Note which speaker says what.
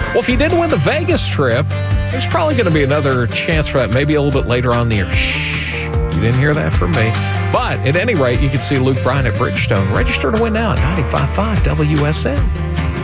Speaker 1: Well, if you didn't win the Vegas trip, there's probably going to be another chance for that, maybe a little bit later on in the year. Shh, you didn't hear that from me. But at any rate, you can see Luke Bryan at Bridgestone. Register to win now at 95.5 WSN.